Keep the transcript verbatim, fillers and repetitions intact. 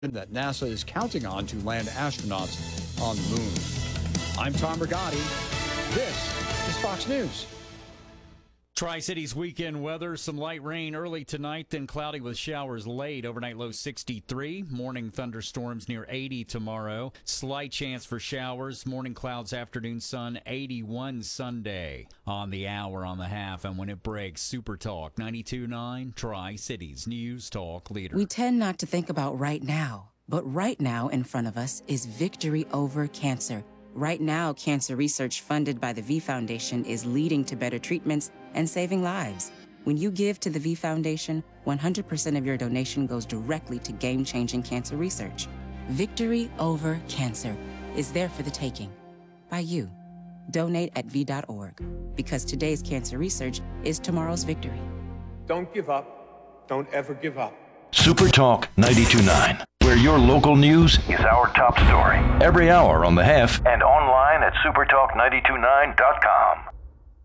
that NASA is counting on to land astronauts on the moon. I'm Tom Rigotti. This is Fox News. Tri-Cities weekend weather, some light rain early tonight, then cloudy with showers late. Overnight low sixty-three. Morning thunderstorms near eighty tomorrow. Slight chance for showers. Morning clouds, afternoon sun, eighty-one Sunday. On the hour, on the half, and when it breaks, Super Talk ninety-two point nine, Tri-Cities News Talk Leader. We tend not to think about right now, but right now in front of us is victory over cancer. Right now, cancer research funded by the V Foundation is leading to better treatments and saving lives. When you give to the V Foundation, one hundred percent of your donation goes directly to game-changing cancer research. Victory over cancer is there for the taking. By you. Donate at V dot org, because today's cancer research is tomorrow's victory. Don't give up. Don't ever give up. Super Talk ninety-two point nine, where your local news is our top story. Every hour on the half and online at super talk nine two nine dot com.